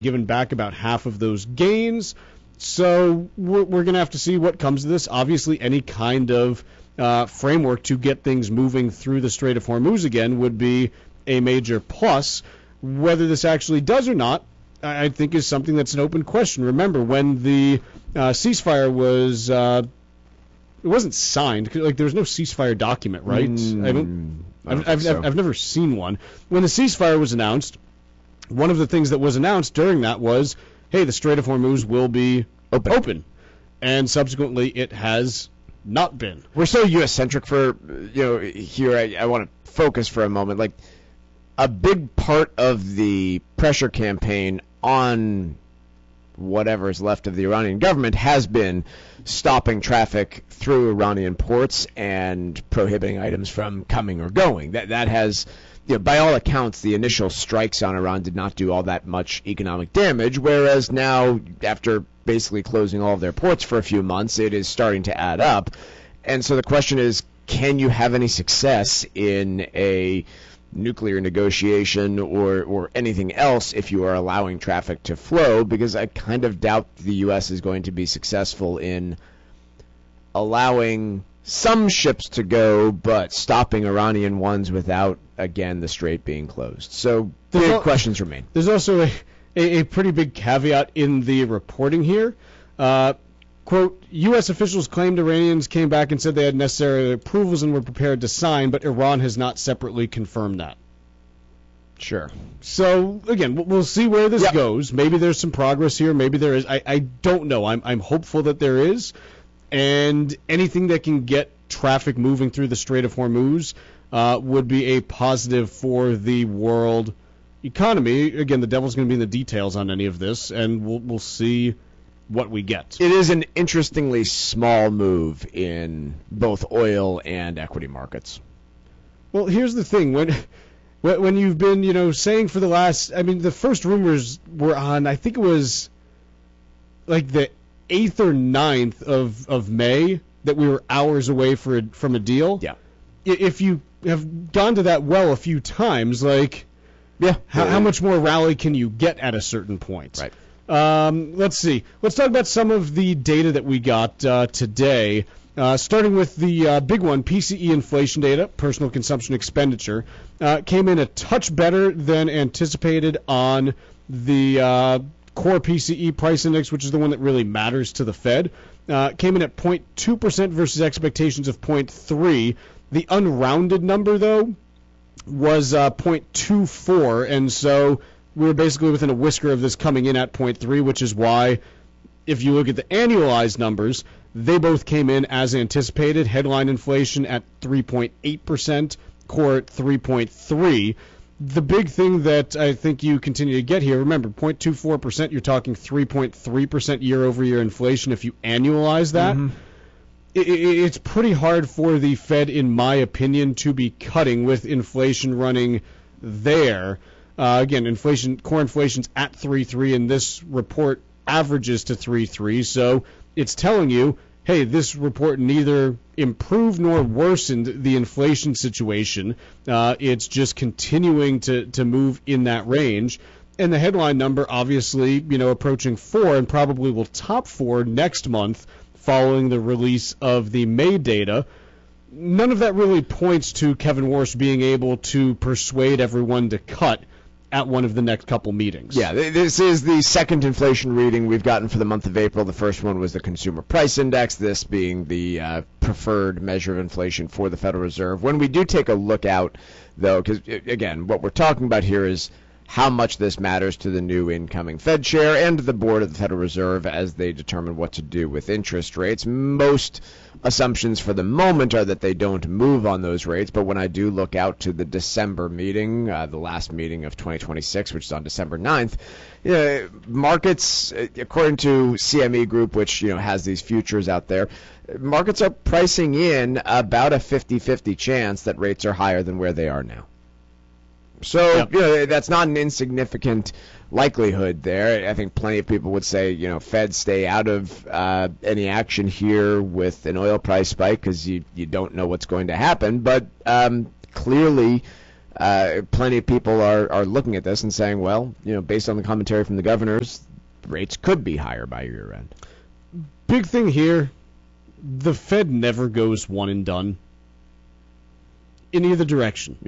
given back about half of those gains. So we're going to have to see what comes of this. Obviously, any kind of framework to get things moving through the Strait of Hormuz again would be a major plus. Whether this actually does or not, I think is something that's an open question. Remember, when the ceasefire was it wasn't signed, like there was no ceasefire document, right? I've never seen one. When the ceasefire was announced, one of the things that was announced during that was, hey, the Strait of Hormuz will be open. And subsequently it has not been. We're so U.S.-centric for, here I want to focus for a moment. Like, a big part of the pressure campaign on whatever is left of the Iranian government has been stopping traffic through Iranian ports and prohibiting items from coming or going. That has... by all accounts, the initial strikes on Iran did not do all that much economic damage, whereas now, after basically closing all of their ports for a few months, it is starting to add up. And so the question is, can you have any success in a nuclear negotiation or anything else if you are allowing traffic to flow? Because I kind of doubt the U.S. is going to be successful in allowing some ships to go, but stopping Iranian ones without, again, the strait being closed. So big questions remain. There's also a pretty big caveat in the reporting here. Quote, U.S. officials claimed Iranians came back and said they had necessary approvals and were prepared to sign, but Iran has not separately confirmed that. Sure. So, again, we'll see where this goes. Maybe there's some progress here. Maybe there is. I don't know. I'm hopeful that there is. And anything that can get traffic moving through the Strait of Hormuz would be a positive for the world economy. Again, the devil's going to be in the details on any of this, and we'll see what we get. It is an interestingly small move in both oil and equity markets. Well, here's the thing. When you've been, saying for the last, the first rumors were on, I think it was like the 8th or 9th of May that we were hours away from a deal. Yeah. If you have gone to that well a few times, how much more rally can you get at a certain point? Right. Let's see. Let's talk about some of the data that we got today. Starting with the big one, PCE inflation data, personal consumption expenditure, came in a touch better than anticipated on the core PCE price index, which is the one that really matters to the Fed. Came in at 0.2% versus expectations of 0.3%. The unrounded number, though, was 0.24, and so we were basically within a whisker of this coming in at 0.3, which is why, if you look at the annualized numbers, they both came in as anticipated. Headline inflation at 3.8%, core at 3.3%. The big thing that I think you continue to get here, remember, 0.24%, you're talking 3.3% year-over-year inflation. If you annualize that, it's pretty hard for the Fed, in my opinion, to be cutting with inflation running there. Again, core inflation's at 3.3, and this report averages to 3.3, so it's telling you, hey, this report neither improved nor worsened the inflation situation. It's just continuing to move in that range. And the headline number, obviously, approaching 4 and probably will top 4 next month following the release of the May data. None of that really points to Kevin Warsh being able to persuade everyone to cut at one of the next couple meetings. Yeah, this is the second inflation reading we've gotten for the month of April. The first one was the Consumer Price Index, this being the preferred measure of inflation for the Federal Reserve. When we do take a look out, though, because, again, what we're talking about here is how much this matters to the new incoming Fed chair and the board of the Federal Reserve as they determine what to do with interest rates. Most assumptions for the moment are that they don't move on those rates, but when I do look out to the December meeting, the last meeting of 2026, which is on December 9th, markets, according to CME Group, which has these futures out there, markets are pricing in about a 50-50 chance that rates are higher than where they are now. So, that's not an insignificant likelihood there. I think plenty of people would say, Fed stay out of any action here with an oil price spike because you don't know what's going to happen. But clearly plenty of people are looking at this and saying, well, based on the commentary from the governors, rates could be higher by year end. Big thing here, the Fed never goes one and done in either direction.